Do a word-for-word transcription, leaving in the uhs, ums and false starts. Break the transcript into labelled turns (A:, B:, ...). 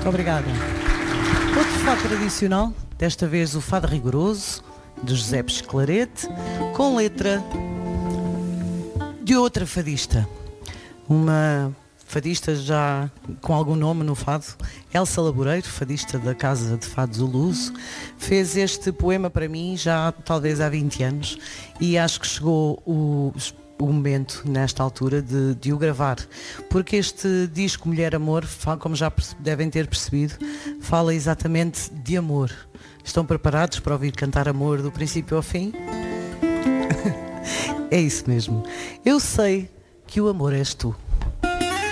A: Obrigada. Outro fado tradicional, desta vez o Fado Rigoroso, de José Pesclarete, com letra de outra fadista. Uma fadista já com algum nome no fado, Elsa Laboreiro, fadista da Casa de Fados O Luso, fez este poema para mim já talvez há vinte anos e acho que chegou o, o momento nesta altura de, de o gravar, porque este disco Mulher Amor, como já devem ter percebido, fala exatamente de amor. Estão preparados para ouvir cantar amor do princípio ao fim? É isso mesmo. Eu sei que o amor és tu.